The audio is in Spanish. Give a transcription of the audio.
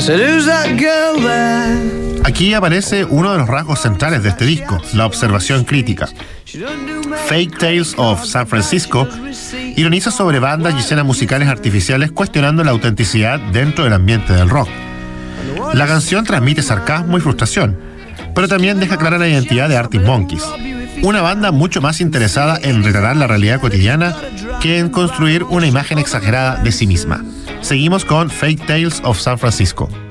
Aquí aparece uno de los rasgos centrales de este disco, la observación crítica. Fake Tales of San Francisco ironiza sobre bandas y escenas musicales artificiales cuestionando la autenticidad dentro del ambiente del rock. La canción transmite sarcasmo y frustración, pero también deja clara la identidad de Arctic Monkeys, una banda mucho más interesada en retratar la realidad cotidiana que en construir una imagen exagerada de sí misma. Seguimos con Fake Tales of San Francisco.